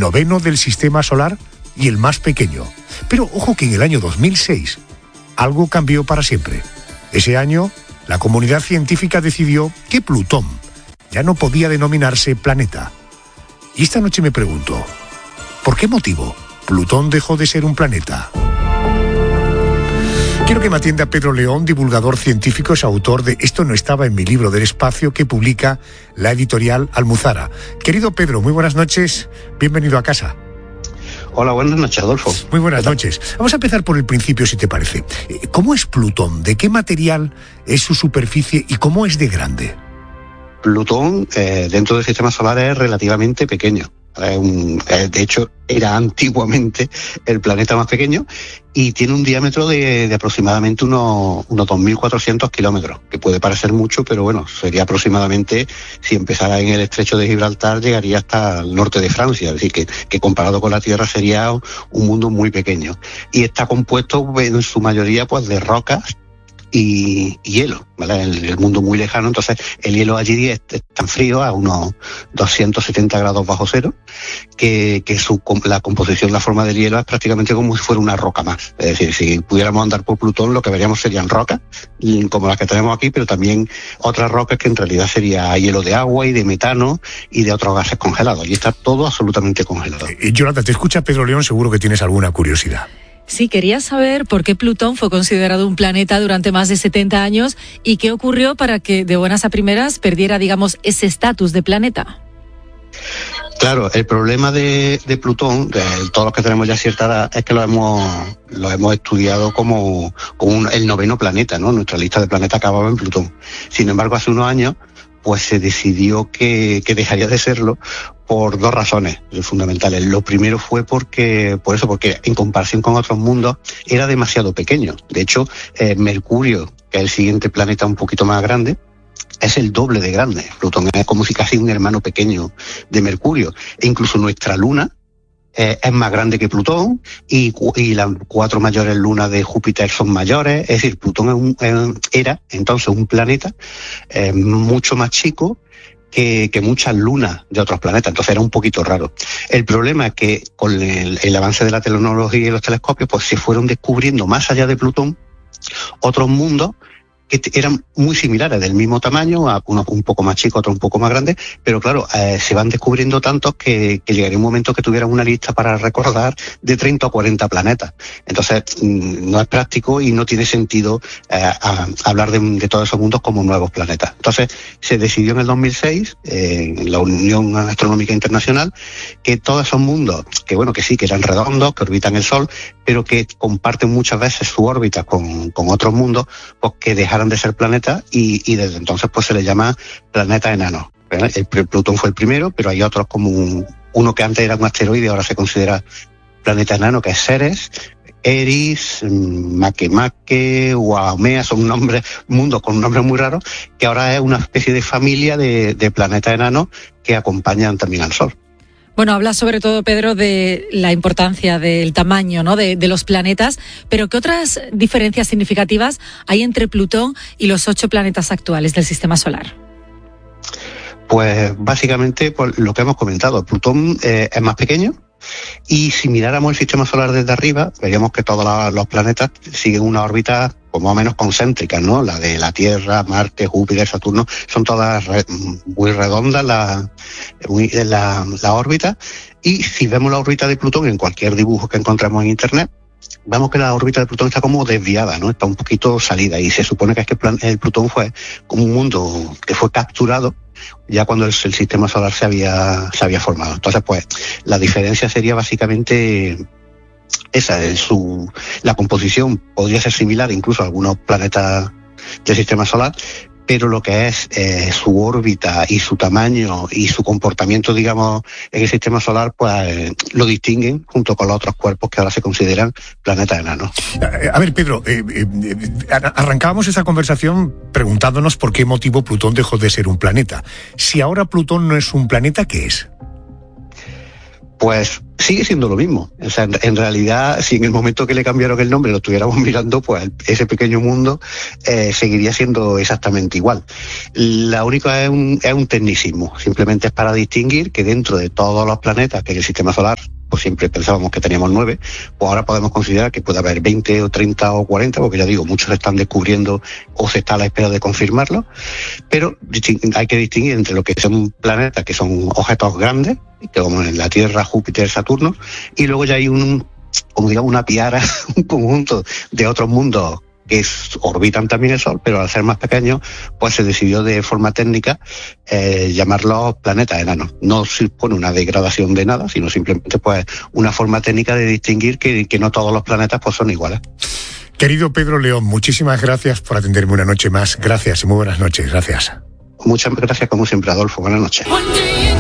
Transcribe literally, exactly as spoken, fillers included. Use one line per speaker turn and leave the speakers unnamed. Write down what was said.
noveno del Sistema Solar y el más pequeño. Pero ojo que en el año dos mil seis algo cambió para siempre. Ese año, la comunidad científica decidió que Plutón ya no podía denominarse planeta. Y esta noche me pregunto, ¿por qué motivo Plutón dejó de ser un planeta? Quiero que me atienda Pedro León, divulgador científico, es autor de Esto no estaba en mi libro del espacio, que publica la editorial Almuzara. Querido Pedro, muy buenas noches, bienvenido a casa.
Hola, buenas noches, Adolfo.
Muy buenas noches. Vamos a empezar por el principio, si te parece. ¿Cómo es Plutón? ¿De qué material es su superficie y cómo es de grande?
Plutón, eh, dentro del sistema solar, es relativamente pequeño. Es un, es, de hecho, era antiguamente el planeta más pequeño y tiene un diámetro de, de aproximadamente unos, unos dos mil cuatrocientos kilómetros, que puede parecer mucho, pero bueno, sería aproximadamente, si empezara en el estrecho de Gibraltar, llegaría hasta el norte de Francia, es decir, que, que comparado con la Tierra sería un mundo muy pequeño. Y está compuesto en su mayoría pues de rocas y hielo, ¿vale? El, el mundo muy lejano, entonces el hielo allí es, es tan frío, a unos doscientos setenta grados bajo cero, que, que su, la composición, la forma del hielo es prácticamente como si fuera una roca más. Es decir, si pudiéramos andar por Plutón, lo que veríamos serían rocas, como las que tenemos aquí, pero también otras rocas que en realidad sería hielo de agua y de metano y de otros gases congelados. Y está todo absolutamente congelado.
Eh, Yolanda, te escucha Pedro León, seguro que tienes alguna curiosidad.
Sí, quería saber por qué Plutón fue considerado un planeta durante más de setenta años y qué ocurrió para que de buenas a primeras perdiera, digamos, ese estatus de planeta.
Claro, el problema de, de Plutón, de todos los que tenemos ya cierta edad, es que lo hemos lo hemos estudiado como, como un, el noveno planeta, ¿no? Nuestra lista de planetas acababa en Plutón. Sin embargo, hace unos años, pues se decidió que, que dejaría de serlo por dos razones fundamentales. Lo primero fue porque, por eso, porque en comparación con otros mundos era demasiado pequeño. De hecho, eh, Mercurio, que es el siguiente planeta un poquito más grande, es el doble de grande. Plutón es como si casi un hermano pequeño de Mercurio. E incluso nuestra luna eh, es más grande que Plutón y, y las cuatro mayores lunas de Júpiter son mayores. Es decir, Plutón es un, eh, era entonces un planeta eh, mucho más chico Que, que muchas lunas de otros planetas, entonces era un poquito raro. El problema es que con el, el avance de la tecnología y los telescopios, pues se fueron descubriendo más allá de Plutón otros mundos que eran muy similares, del mismo tamaño, a unos un poco más chicos, otros un poco más grandes, pero claro, eh, se van descubriendo tantos que, que llegaría un momento que tuvieran una lista para recordar de treinta o cuarenta planetas. Entonces, mmm, no es práctico y no tiene sentido eh, a, a hablar de, de todos esos mundos como nuevos planetas. Entonces, se decidió en el dos mil seis, eh, en la Unión Astronómica Internacional, que todos esos mundos, que bueno, que sí, que eran redondos, que orbitan el Sol, pero que comparten muchas veces su órbita con, con otros mundos, pues que dejaron de ser planetas y, y desde entonces pues se le llama planeta enano. El, el Plutón fue el primero, pero hay otros como un, uno que antes era un asteroide, ahora se considera planeta enano, que es Ceres, Eris, Makemake, Haumea, son nombres, mundos con nombres muy raros, que ahora es una especie de familia de, de planetas enanos que acompañan también al Sol.
Bueno, habla sobre todo, Pedro, de la importancia del tamaño, ¿no?, de, de los planetas, pero ¿qué otras diferencias significativas hay entre Plutón y los ocho planetas actuales del Sistema Solar?
Pues básicamente por lo que hemos comentado, Plutón eh, es más pequeño y si miráramos el Sistema Solar desde arriba, veríamos que todos los, los planetas siguen una órbita pues más o menos concéntricas, ¿no? La de la Tierra, Marte, Júpiter, Saturno, son todas re, muy redondas la, muy, la, la órbita. Y si vemos la órbita de Plutón en cualquier dibujo que encontramos en Internet, vemos que la órbita de Plutón está como desviada, ¿no? Está un poquito salida y se supone que es que el, plan, el Plutón fue como un mundo que fue capturado ya cuando el, el sistema solar se había, se había formado. Entonces, pues, la diferencia sería básicamente esa, es su, la composición podría ser similar incluso a algunos planetas del sistema solar, pero lo que es eh, su órbita y su tamaño y su comportamiento, digamos, en el sistema solar, pues eh, lo distinguen junto con los otros cuerpos que ahora se consideran planetas enanos.
A ver, Pedro, eh, eh, arrancábamos esa conversación preguntándonos por qué motivo Plutón dejó de ser un planeta. Si ahora Plutón no es un planeta, ¿qué es?
Pues sigue siendo lo mismo. O sea, en, en realidad, si en el momento que le cambiaron el nombre lo estuviéramos mirando, pues ese pequeño mundo eh, seguiría siendo exactamente igual. La única es un, es un tecnicismo, simplemente es para distinguir que dentro de todos los planetas que en el sistema solar, pues siempre pensábamos que teníamos nueve, pues ahora podemos considerar que puede haber veinte o treinta o cuarenta, porque ya digo, muchos se están descubriendo o se está a la espera de confirmarlo, pero hay que distinguir entre lo que son planetas, que son objetos grandes, que como en la Tierra, Júpiter, Saturno, y luego ya hay un, como digamos, una piara, un conjunto de otros mundos que es, orbitan también el Sol, pero al ser más pequeños, pues se decidió de forma técnica eh, llamarlos planetas enanos. No supone una degradación de nada, sino simplemente pues una forma técnica de distinguir que, que no todos los planetas pues son iguales.
Querido Pedro León, muchísimas gracias por atenderme una noche más. Gracias y muy buenas noches. Gracias.
Muchas gracias, como siempre, Adolfo. Buenas noches.